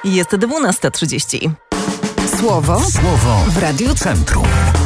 Jest 12:30. Słowo w Radiu Centrum.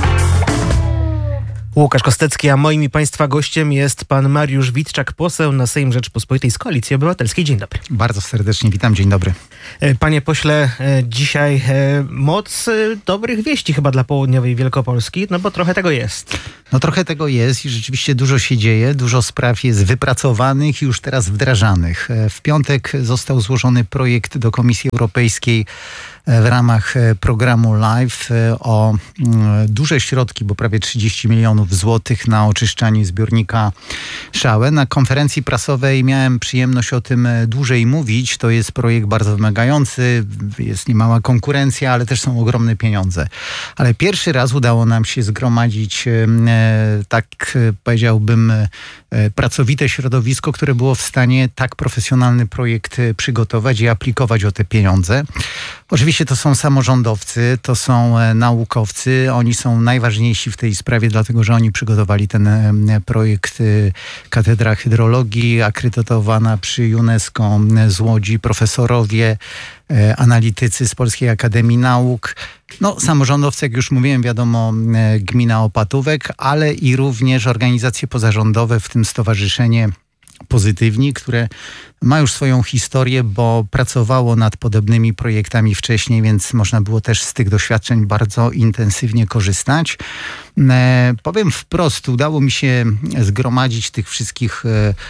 Łukasz Kostecki, a moim i Państwa gościem jest pan Mariusz Witczak, poseł na Sejm Rzeczypospolitej z Koalicji Obywatelskiej. Dzień dobry. Bardzo serdecznie witam, dzień dobry. Panie pośle, dzisiaj moc dobrych wieści chyba dla południowej Wielkopolski, no bo trochę tego jest. No trochę tego jest i rzeczywiście dużo się dzieje, dużo spraw jest wypracowanych i już teraz wdrażanych. W piątek został złożony projekt do Komisji Europejskiej w ramach programu LIFE o duże środki, bo prawie 30 milionów złotych na oczyszczanie zbiornika Szałę. Na konferencji prasowej miałem przyjemność o tym dłużej mówić. To jest projekt bardzo wymagający, jest niemała konkurencja, ale też są ogromne pieniądze. Ale pierwszy raz udało nam się zgromadzić, tak powiedziałbym, pracowite środowisko, które było w stanie tak profesjonalny projekt przygotować i aplikować o te pieniądze. Oczywiście to są samorządowcy, to są naukowcy. Oni są najważniejsi w tej sprawie, dlatego że oni przygotowali ten projekt. Katedra Hydrologii, akredytowana przy UNESCO z Łodzi, profesorowie, analitycy z Polskiej Akademii Nauk. No, samorządowcy, jak już mówiłem, wiadomo, gmina Opatówek, ale i również organizacje pozarządowe, w tym Stowarzyszenie Pozytywni, które ma już swoją historię, bo pracowało nad podobnymi projektami wcześniej, więc można było też z tych doświadczeń bardzo intensywnie korzystać. Powiem wprost, udało mi się zgromadzić tych wszystkich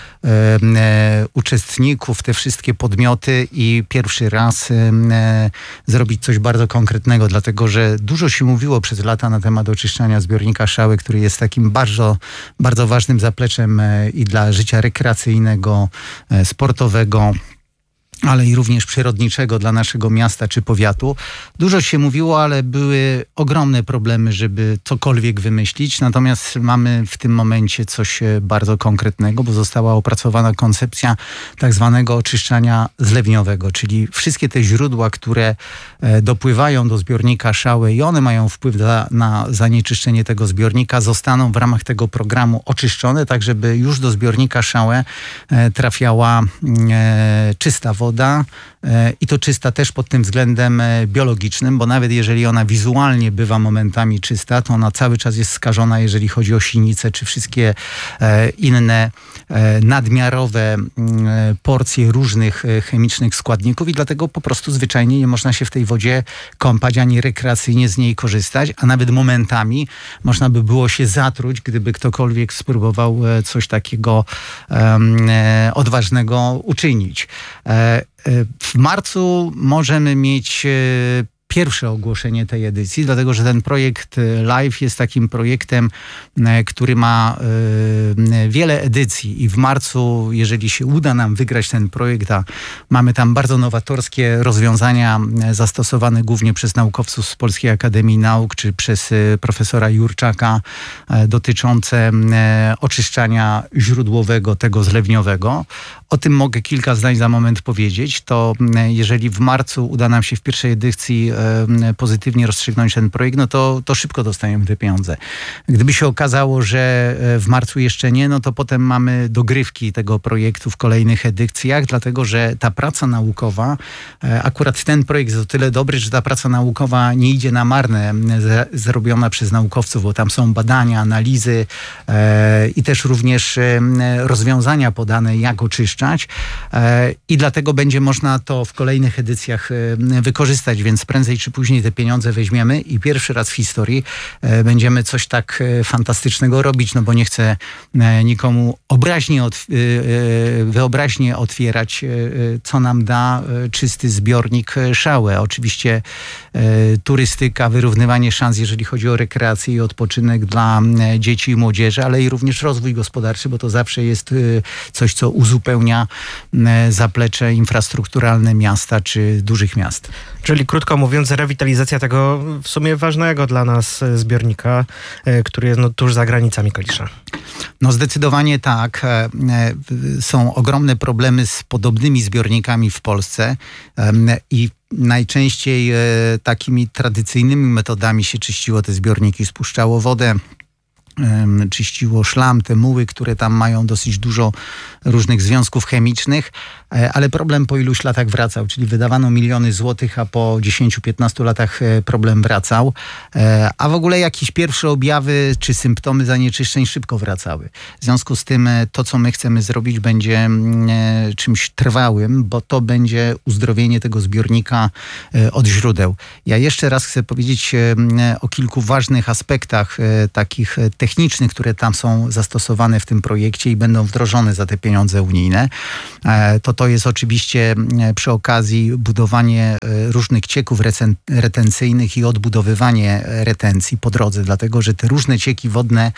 uczestników, te wszystkie podmioty i pierwszy raz zrobić coś bardzo konkretnego, dlatego że dużo się mówiło przez lata na temat oczyszczania zbiornika Szały, który jest takim bardzo, bardzo ważnym zapleczem i dla życia rekreacyjnego, sportowego, ale i również przyrodniczego dla naszego miasta czy powiatu. Dużo się mówiło, ale były ogromne problemy, żeby cokolwiek wymyślić. Natomiast mamy w tym momencie coś bardzo konkretnego, bo została opracowana koncepcja tak zwanego oczyszczania zlewniowego, czyli wszystkie te źródła, które dopływają do zbiornika Szałę i one mają wpływ na zanieczyszczenie tego zbiornika, zostaną w ramach tego programu oczyszczone, tak żeby już do zbiornika Szałę trafiała czysta woda, i to czysta też pod tym względem biologicznym, bo nawet jeżeli ona wizualnie bywa momentami czysta, to ona cały czas jest skażona, jeżeli chodzi o sinicę czy wszystkie inne nadmiarowe porcje różnych chemicznych składników i dlatego po prostu zwyczajnie nie można się w tej wodzie kąpać, ani rekreacyjnie z niej korzystać, a nawet momentami można by było się zatruć, gdyby ktokolwiek spróbował coś takiego odważnego uczynić. W marcu możemy mieć pierwsze ogłoszenie tej edycji, dlatego że ten projekt LIFE jest takim projektem, który ma wiele edycji i w marcu, jeżeli się uda nam wygrać ten projekt, a mamy tam bardzo nowatorskie rozwiązania zastosowane głównie przez naukowców z Polskiej Akademii Nauk czy przez profesora Jurczaka dotyczące oczyszczania źródłowego, tego zlewniowego. O tym mogę kilka zdań za moment powiedzieć. To jeżeli w marcu uda nam się w pierwszej edycji pozytywnie rozstrzygnąć ten projekt, no to szybko dostaniemy te pieniądze. Gdyby się okazało, że w marcu jeszcze nie, no to potem mamy dogrywki tego projektu w kolejnych edycjach, dlatego że ta praca naukowa, akurat ten projekt jest o tyle dobry, że ta praca naukowa nie idzie na marne, zrobiona przez naukowców, bo tam są badania, analizy i też również rozwiązania podane, jak oczyszczać i dlatego będzie można to w kolejnych edycjach wykorzystać, więc prędzej czy później te pieniądze weźmiemy i pierwszy raz w historii będziemy coś tak fantastycznego robić, no bo nie chcę nikomu wyobraźnie otwierać, co nam da czysty zbiornik Szałę. Oczywiście turystyka, wyrównywanie szans, jeżeli chodzi o rekreację i odpoczynek dla dzieci i młodzieży, ale i również rozwój gospodarczy, bo to zawsze jest coś, co uzupełnia zaplecze infrastrukturalne miasta czy dużych miast. Czyli krótko mówiąc, rewitalizacja tego w sumie ważnego dla nas zbiornika, który jest tuż za granicami Kalisza. No zdecydowanie tak. Są ogromne problemy z podobnymi zbiornikami w Polsce i najczęściej takimi tradycyjnymi metodami się czyściło te zbiorniki, spuszczało wodę czyściło szlam, te muły, które tam mają dosyć dużo różnych związków chemicznych, ale problem po iluś latach wracał, czyli wydawano miliony złotych, a po 10-15 latach problem wracał, a w ogóle jakieś pierwsze objawy czy symptomy zanieczyszczeń szybko wracały. W związku z tym to, co my chcemy zrobić, będzie czymś trwałym, bo to będzie uzdrowienie tego zbiornika od źródeł. Ja jeszcze raz chcę powiedzieć o kilku ważnych aspektach takich technicznych, które tam są zastosowane w tym projekcie i będą wdrożone za te pieniądze unijne. To jest oczywiście przy okazji budowanie różnych cieków retencyjnych i odbudowywanie retencji po drodze, dlatego że te różne cieki wodne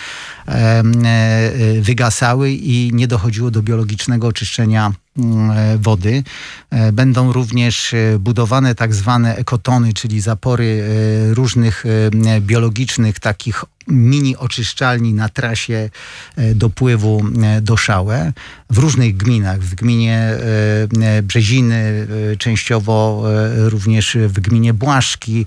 wygasały i nie dochodziło do biologicznego oczyszczenia wody. Będą również budowane tak zwane ekotony, czyli zapory różnych biologicznych takich mini oczyszczalni na trasie dopływu do Szałę w różnych gminach. W gminie Brzeziny, częściowo również w gminie Błaszki,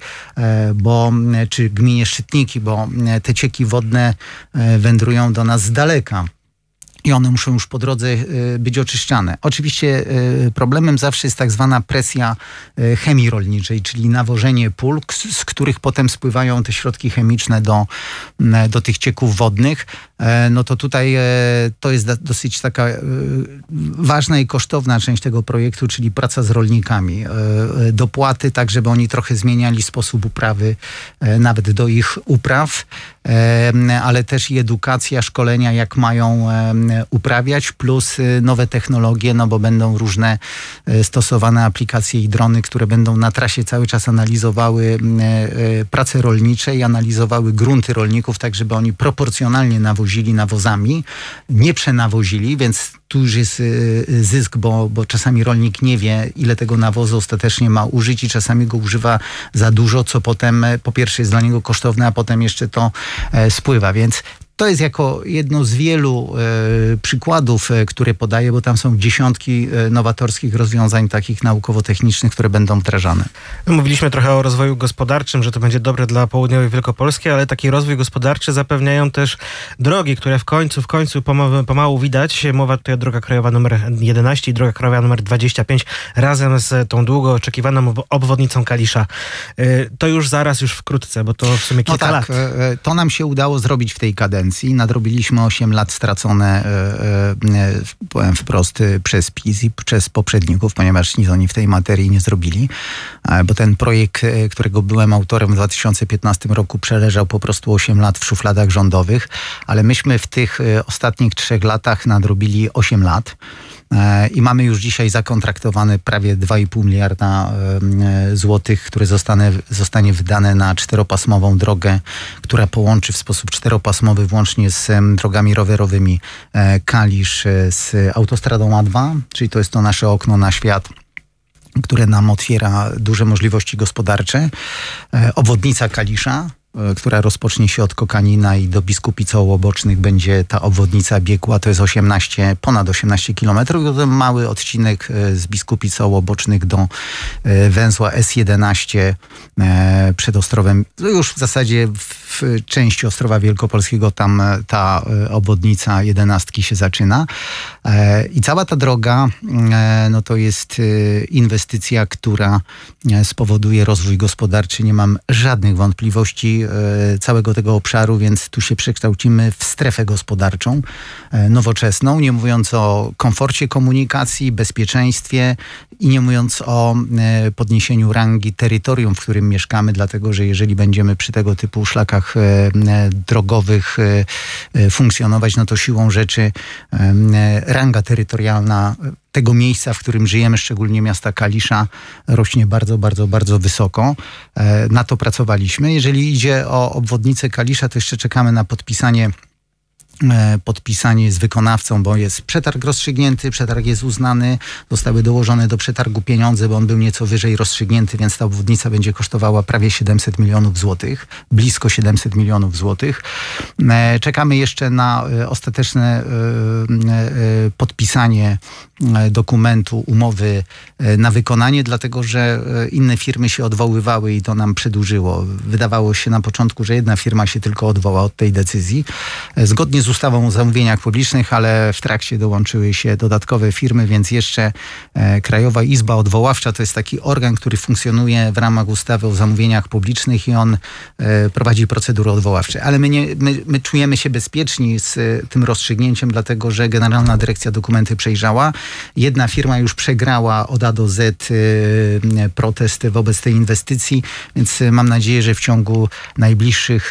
czy gminie Szczytniki, bo te cieki wodne wędrują do nas z daleka. I one muszą już po drodze być oczyszczane. Oczywiście problemem zawsze jest tak zwana presja chemii rolniczej, czyli nawożenie pól, z których potem spływają te środki chemiczne do tych cieków wodnych. No to tutaj to jest dosyć taka ważna i kosztowna część tego projektu, czyli praca z rolnikami. Dopłaty, tak żeby oni trochę zmieniali sposób uprawy, nawet do ich upraw, ale też i edukacja, szkolenia, jak mają uprawiać, plus nowe technologie, no bo będą różne stosowane aplikacje i drony, które będą na trasie cały czas analizowały prace rolnicze i analizowały grunty rolników, tak żeby oni proporcjonalnie nawozili nawozami, nie przenawozili, więc tu już jest zysk, bo czasami rolnik nie wie, ile tego nawozu ostatecznie ma użyć i czasami go używa za dużo, co potem po pierwsze jest dla niego kosztowne, a potem jeszcze to spływa, więc to jest jako jedno z wielu przykładów, które podaję, bo tam są dziesiątki nowatorskich rozwiązań takich naukowo-technicznych, które będą wdrażane. Mówiliśmy trochę o rozwoju gospodarczym, że to będzie dobre dla południowej Wielkopolski, ale taki rozwój gospodarczy zapewniają też drogi, które w końcu pomału widać. Mowa tutaj o droga krajowa numer 11 i droga krajowa numer 25 razem z tą długo oczekiwaną obwodnicą Kalisza. To już wkrótce, bo to w sumie kilka lat. To nam się udało zrobić w tej kadencji. Nadrobiliśmy 8 lat stracone, powiem wprost, przez PiS i przez poprzedników, ponieważ nic oni w tej materii nie zrobili, bo ten projekt, którego byłem autorem w 2015 roku, przeleżał po prostu 8 lat w szufladach rządowych, ale myśmy w tych ostatnich 3 latach nadrobili 8 lat. I mamy już dzisiaj zakontraktowane prawie 2,5 miliarda złotych, które zostanie wydane na 4-pasmową drogę, która połączy w sposób 4-pasmowy włącznie z drogami rowerowymi Kalisz z autostradą A2, czyli to jest to nasze okno na świat, które nam otwiera duże możliwości gospodarcze. Obwodnica Kalisza, która rozpocznie się od Kokanina i do Biskupic-Ołobocznych będzie ta obwodnica biegła, to jest ponad 18 kilometrów. I potem mały odcinek z Biskupic-Ołobocznych do węzła S11 przed Ostrowem. Już w zasadzie w części Ostrowa Wielkopolskiego tam ta obwodnica 11 się zaczyna. I cała ta droga, no to jest inwestycja, która spowoduje rozwój gospodarczy. Nie mam żadnych wątpliwości całego tego obszaru, więc tu się przekształcimy w strefę gospodarczą nowoczesną, nie mówiąc o komforcie komunikacji, bezpieczeństwie i nie mówiąc o podniesieniu rangi terytorium, w którym mieszkamy, dlatego że jeżeli będziemy przy tego typu szlakach drogowych funkcjonować, no to siłą rzeczy ranga terytorialna tego miejsca, w którym żyjemy, szczególnie miasta Kalisza, rośnie bardzo, bardzo, bardzo wysoko. Na to pracowaliśmy. Jeżeli idzie o obwodnicę Kalisza, to jeszcze czekamy na podpisanie podpisanie z wykonawcą, bo jest przetarg rozstrzygnięty, przetarg jest uznany, zostały dołożone do przetargu pieniądze, bo on był nieco wyżej rozstrzygnięty, więc ta obwodnica będzie kosztowała prawie 700 milionów złotych, blisko 700 milionów złotych. Czekamy jeszcze na ostateczne podpisanie dokumentu, umowy na wykonanie, dlatego że inne firmy się odwoływały i to nam przedłużyło. Wydawało się na początku, że jedna firma się tylko odwoła od tej decyzji. Zgodnie z ustawą o zamówieniach publicznych, ale w trakcie dołączyły się dodatkowe firmy, więc jeszcze Krajowa Izba Odwoławcza to jest taki organ, który funkcjonuje w ramach ustawy o zamówieniach publicznych i on prowadzi procedury odwoławcze. Ale my czujemy się bezpieczni z tym rozstrzygnięciem, dlatego że Generalna Dyrekcja dokumenty przejrzała. Jedna firma już przegrała od A do Z protest wobec tej inwestycji, więc mam nadzieję, że w ciągu najbliższych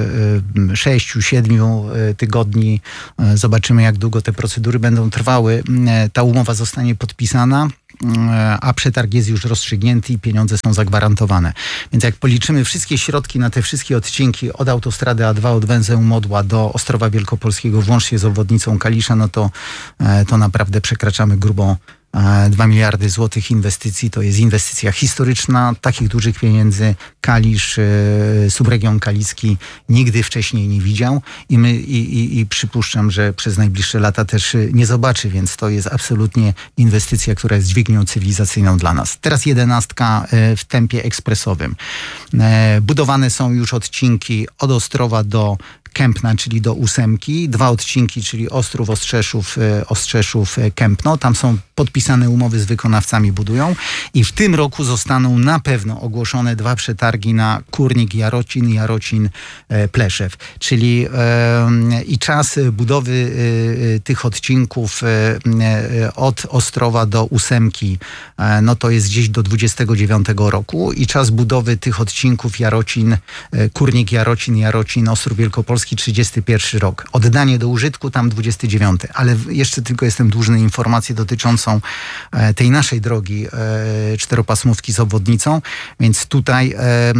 6-7 tygodni zobaczymy, jak długo te procedury będą trwały. Ta umowa zostanie podpisana, a przetarg jest już rozstrzygnięty i pieniądze są zagwarantowane. Więc jak policzymy wszystkie środki na te wszystkie odcinki od autostrady A2, od węzeł Modła do Ostrowa Wielkopolskiego, włącznie z obwodnicą Kalisza, no to naprawdę przekraczamy grubo 2 miliardy złotych inwestycji. To jest inwestycja historyczna. Takich dużych pieniędzy Kalisz, subregion kaliski nigdy wcześniej nie widział i przypuszczam, że przez najbliższe lata też nie zobaczy, więc to jest absolutnie inwestycja, która jest dźwignią cywilizacyjną dla nas. Teraz 11 w tempie ekspresowym. Budowane są już odcinki od Ostrowa do Kępna, czyli do 8, 2 odcinki, czyli Ostrów, Ostrzeszów, Kępno. Tam są podpisane umowy z wykonawcami, budują i w tym roku zostaną na pewno ogłoszone 2 przetargi na Kórnik Jarocin i Jarocin Pleszew. Czyli i czas budowy tych odcinków od Ostrowa do 8, no to jest gdzieś do 29 roku i czas budowy tych odcinków Jarocin, Kórnik Jarocin, Jarocin, Ostrów Wielkopolski 31 rok. Oddanie do użytku tam 29. Ale jeszcze tylko jestem dłużny informację dotyczącą tej naszej drogi czteropasmówki z obwodnicą, więc tutaj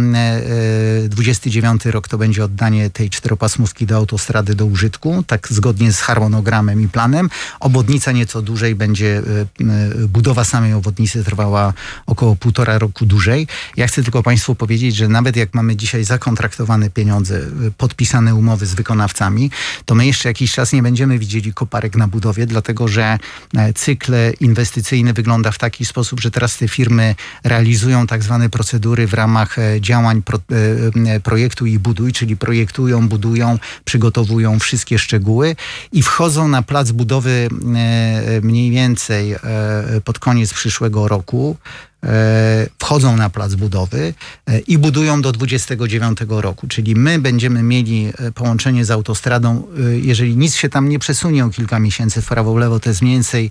29 rok to będzie oddanie tej czteropasmówki do autostrady do użytku, tak zgodnie z harmonogramem i planem. Obwodnica nieco dłużej będzie, budowa samej obwodnicy trwała około 1,5 roku dłużej. Ja chcę tylko Państwu powiedzieć, że nawet jak mamy dzisiaj zakontraktowane pieniądze, podpisane umowy z wykonawcami, to my jeszcze jakiś czas nie będziemy widzieli koparek na budowie, dlatego że cykl inwestycyjny wygląda w taki sposób, że teraz te firmy realizują tak zwane procedury w ramach działań projektu i buduj, czyli projektują, budują, przygotowują wszystkie szczegóły i wchodzą na plac budowy mniej więcej pod koniec przyszłego roku. Wchodzą na plac budowy i budują do 29 roku. Czyli my będziemy mieli połączenie z autostradą, jeżeli nic się tam nie przesunie o kilka miesięcy w prawo, w lewo, to jest mniej więcej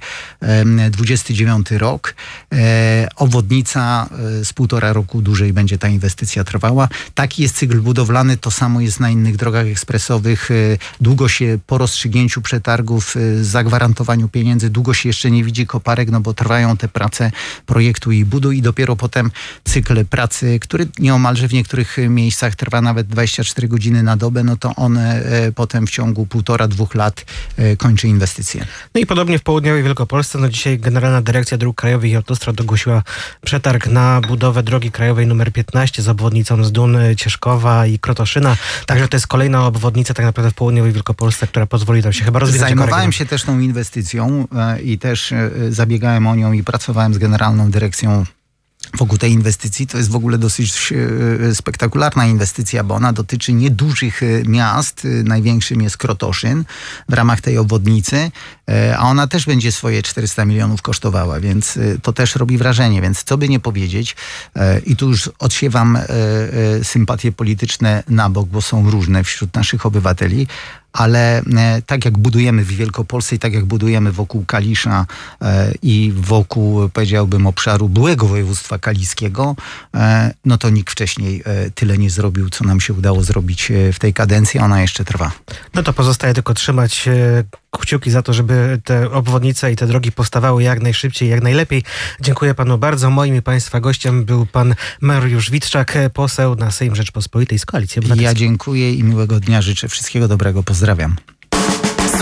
29 rok. Obwodnica z 1,5 roku dłużej będzie ta inwestycja trwała. Taki jest cykl budowlany, to samo jest na innych drogach ekspresowych. Długo się po rozstrzygnięciu przetargów, zagwarantowaniu pieniędzy, długo się jeszcze nie widzi koparek, no bo trwają te prace projektu i budowy i dopiero potem cykl pracy, który nieomalże w niektórych miejscach trwa nawet 24 godziny na dobę, no to on potem w ciągu 1,5-2 lat kończy inwestycję. No i podobnie w południowej Wielkopolsce, no dzisiaj Generalna Dyrekcja Dróg Krajowych i Autostrad ogłosiła przetarg na budowę drogi krajowej nr 15 z obwodnicą Zdun, Cieszkowa i Krotoszyna. Także to jest kolejna obwodnica tak naprawdę w południowej Wielkopolsce, która pozwoli tam się chyba rozwijać. Zajmowałem się też tą inwestycją i też zabiegałem o nią i pracowałem z Generalną Dyrekcją wokół tej inwestycji. To jest w ogóle dosyć spektakularna inwestycja, bo ona dotyczy niedużych miast. Największym jest Krotoszyn w ramach tej obwodnicy, a ona też będzie swoje 400 milionów kosztowała, więc to też robi wrażenie. Więc co by nie powiedzieć, i tu już odsiewam sympatie polityczne na bok, bo są różne wśród naszych obywateli, ale tak jak budujemy w Wielkopolsce i tak jak budujemy wokół Kalisza i wokół, powiedziałbym, obszaru byłego województwa kaliskiego, no to nikt wcześniej tyle nie zrobił, co nam się udało zrobić w tej kadencji, a ona jeszcze trwa. No to pozostaje tylko trzymać kciuki za to, żeby te obwodnice i te drogi powstawały jak najszybciej, jak najlepiej. Dziękuję panu bardzo. Moim i państwa gościem był pan Mariusz Witczak, poseł na Sejm Rzeczpospolitej z Koalicji Obywatelskiej. Ja dziękuję i miłego dnia życzę. Wszystkiego dobrego. Pozdrawiam.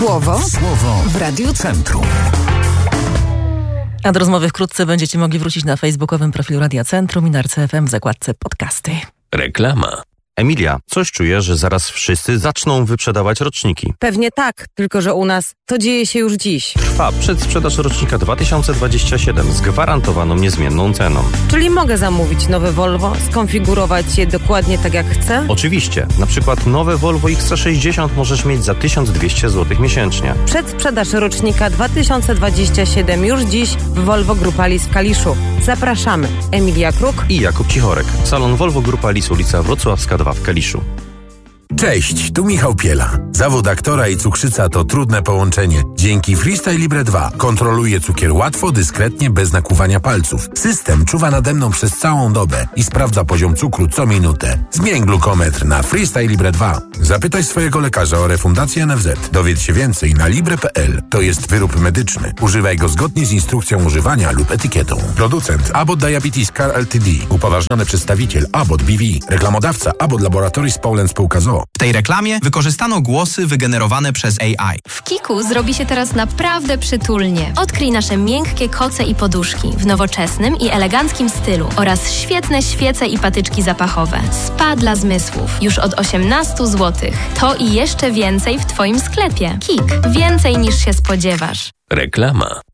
Słowo w Radiu Centrum. A do rozmowy wkrótce będziecie mogli wrócić na facebookowym profilu Radia Centrum i na RC FM w zakładce podcasty. Reklama. Emilia, coś czuję, że zaraz wszyscy zaczną wyprzedawać roczniki. Pewnie tak, tylko że u nas to dzieje się już dziś. Trwa przedsprzedaż rocznika 2027 z gwarantowaną niezmienną ceną. Czyli mogę zamówić nowe Volvo, skonfigurować je dokładnie tak jak chcę? Oczywiście, na przykład nowe Volvo XC60 możesz mieć za 1200 zł miesięcznie. Przedsprzedaż rocznika 2027 już dziś w Volvo Grupa Lis w Kaliszu. Zapraszamy. Emilia Kruk I Jakub Cichorek. Salon Volvo Grupa Lis, ulica Wrocławska 2 w Kaliszu. Cześć, tu Michał Piela. Zawód aktora i cukrzyca to trudne połączenie. Dzięki Freestyle Libre 2 kontroluję cukier łatwo, dyskretnie, bez nakłuwania palców. System czuwa nade mną przez całą dobę i sprawdza poziom cukru co minutę. Zmień glukometr na Freestyle Libre 2. Zapytaj swojego lekarza o refundację NFZ. Dowiedz się więcej na libre.pl. To jest wyrób medyczny. Używaj go zgodnie z instrukcją używania lub etykietą. Producent Abbott Diabetes Care Ltd. Upoważniony przedstawiciel Abbott BV. Reklamodawca Abbott Laboratories Poland Spółka z.o.o. W tej reklamie wykorzystano głosy wygenerowane przez AI. W Kiku zrobi się teraz naprawdę przytulnie. Odkryj nasze miękkie koce i poduszki w nowoczesnym i eleganckim stylu oraz świetne świece i patyczki zapachowe. Spa dla zmysłów już od 18 zł. To i jeszcze więcej w Twoim sklepie. Kik. Więcej niż się spodziewasz. Reklama.